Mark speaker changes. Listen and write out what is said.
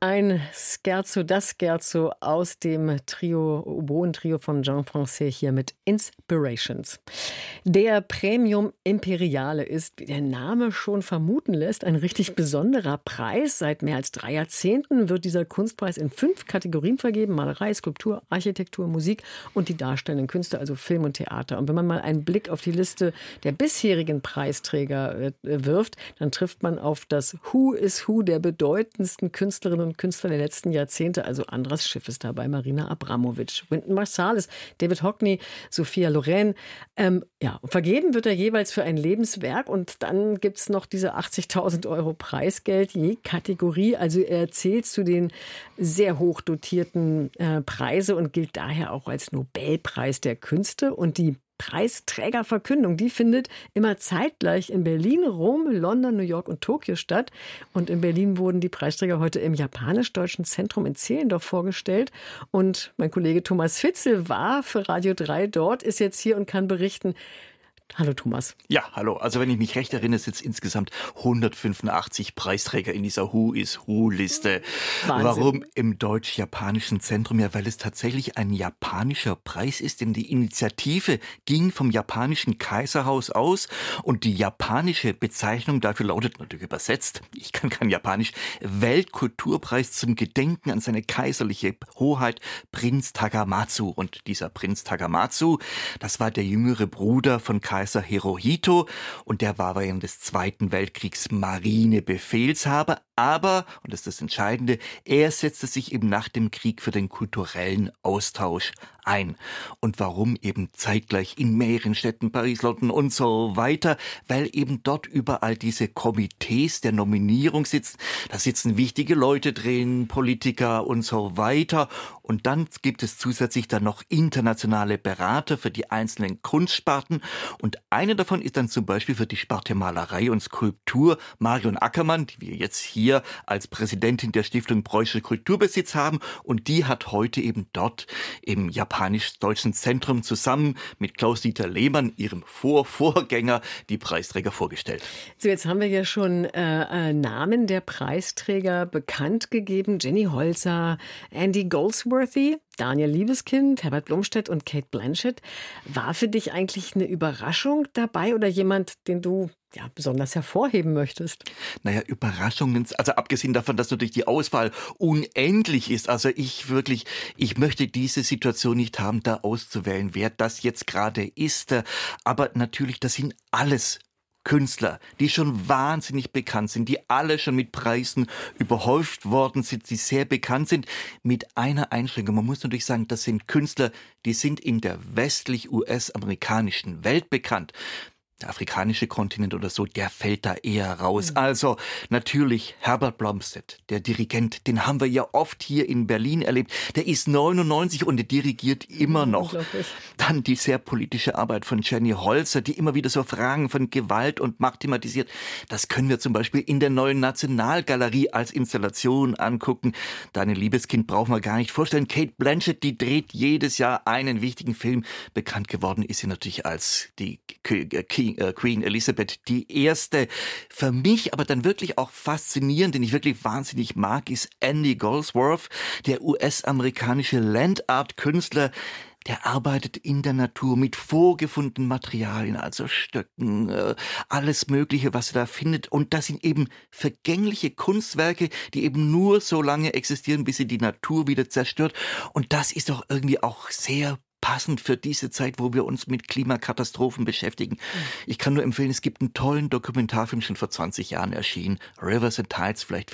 Speaker 1: Ein Scherzo, das Scherzo aus dem Trio, Oboen-Trio von Jean Francais hier mit Inspirations. Der Premium Imperiale ist, wie der Name schon vermuten lässt, ein richtig besonderer Preis. Seit mehr als 3 Jahrzehnten wird dieser Kunstpreis in 5 Kategorien vergeben: Malerei, Skulptur, Architektur, Musik und die darstellenden Künste, also Film und Theater. Und wenn man mal einen Blick auf die Liste der bisherigen Preisträger wirft, dann trifft man auf das Who is Who der bedeutendsten Künstlerinnen und Künstler der letzten Jahrzehnte. Also Andras Schiff ist dabei, Marina Abramovic, Wynton Marsalis, David Hockney, Sophia Loren. Und vergeben wird er jeweils für ein Lebenswerk. Und dann gibt es noch diese 80.000 € Preisgeld je Kategorie. Also er zählt zu den sehr hoch dotierten Preise und gilt daher auch als Nobelpreis der Künste. Und die Preisträgerverkündung, die findet immer zeitgleich in Berlin, Rom, London, New York und Tokio statt. Und in Berlin wurden die Preisträger heute im Japanisch-Deutschen Zentrum in Zehlendorf vorgestellt. Und mein Kollege Thomas Fitzel war für Radio 3 dort, ist jetzt hier und kann berichten. Hallo Thomas.
Speaker 2: Ja, hallo. Also wenn ich mich recht erinnere, sind es insgesamt 185 Preisträger in dieser Who is Who-Liste. Warum im Deutsch-Japanischen Zentrum? Ja, weil es tatsächlich ein japanischer Preis ist, denn die Initiative ging vom japanischen Kaiserhaus aus und die japanische Bezeichnung dafür lautet natürlich übersetzt, ich kann kein Japanisch, Weltkulturpreis zum Gedenken an seine kaiserliche Hoheit Prinz Takamatsu. Und dieser Prinz Takamatsu, das war der jüngere Bruder von Kaiser Hirohito und der war während des Zweiten Weltkriegs Marinebefehlshaber, aber, und das ist das Entscheidende, er setzte sich eben nach dem Krieg für den kulturellen Austausch ein. Und warum eben zeitgleich in mehreren Städten, Paris, London und so weiter? Weil eben dort überall diese Komitees der Nominierung sitzen. Da sitzen wichtige Leute drin, Politiker und so weiter. Und dann gibt es zusätzlich dann noch internationale Berater für die einzelnen Kunstsparten. Und eine davon ist dann zum Beispiel für die Sparte Malerei und Skulptur Marion Ackermann, die wir jetzt hier als Präsidentin der Stiftung Preußischer Kulturbesitz haben. Und die hat heute eben dort im Japanisch-Deutschen Zentrum zusammen mit Klaus-Dieter Lehmann, ihrem Vorgänger, die Preisträger vorgestellt.
Speaker 1: So, jetzt haben wir ja schon Namen der Preisträger bekannt gegeben. Jenny Holzer, Andy Goldsworthy, Daniel Liebeskind, Herbert Blomstedt und Cate Blanchett. War für dich eigentlich eine Überraschung dabei oder jemand, den du besonders hervorheben möchtest?
Speaker 2: Naja, Überraschungen, also abgesehen davon, dass natürlich die Auswahl unendlich ist. Also ich möchte diese Situation nicht haben, da auszuwählen, wer das jetzt gerade ist. Aber natürlich, das sind alles Künstler, die schon wahnsinnig bekannt sind, die alle schon mit Preisen überhäuft worden sind, die sehr bekannt sind, mit einer Einschränkung. Man muss natürlich sagen, das sind Künstler, die sind in der westlich-US-amerikanischen Welt bekannt. Der afrikanische Kontinent oder so, der fällt da eher raus. Also natürlich Herbert Blomstedt, der Dirigent, den haben wir ja oft hier in Berlin erlebt. Der ist 99 und der dirigiert immer noch. Dann die sehr politische Arbeit von Jenny Holzer, die immer wieder so Fragen von Gewalt und Macht thematisiert. Das können wir zum Beispiel in der Neuen Nationalgalerie als Installation angucken. Daniel Liebeskind brauchen wir gar nicht vorstellen. Cate Blanchett, die dreht jedes Jahr einen wichtigen Film. Bekannt geworden ist sie natürlich als die Queen Elizabeth I. Für mich aber dann wirklich auch faszinierend, den ich wirklich wahnsinnig mag, ist Andy Goldsworthy, der US-amerikanische Land-Art-Künstler. Der arbeitet in der Natur mit vorgefundenen Materialien, also Stöcken, alles Mögliche, was er da findet. Und das sind eben vergängliche Kunstwerke, die eben nur so lange existieren, bis sie die Natur wieder zerstört. Und das ist doch irgendwie auch sehr passend für diese Zeit, wo wir uns mit Klimakatastrophen beschäftigen. Ich kann nur empfehlen, es gibt einen tollen Dokumentarfilm, schon vor 20 Jahren erschienen, Rivers and Tides, vielleicht